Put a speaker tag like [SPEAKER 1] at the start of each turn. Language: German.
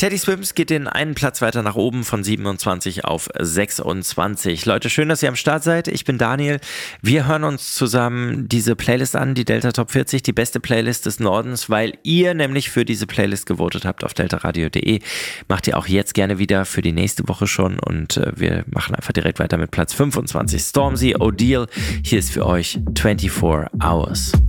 [SPEAKER 1] Teddy Swims geht den einen Platz weiter nach oben von 27 auf 26. Leute, schön, dass ihr am Start seid. Ich bin Daniel. Wir hören uns zusammen diese Playlist an, die Delta Top 40, die beste Playlist des Nordens, weil ihr nämlich für diese Playlist gewotet habt auf deltaradio.de. Macht ihr auch jetzt gerne wieder für die nächste Woche schon und wir machen einfach direkt weiter mit Platz 25. Stormzy O'Deal. Hier ist für euch 24 Hours.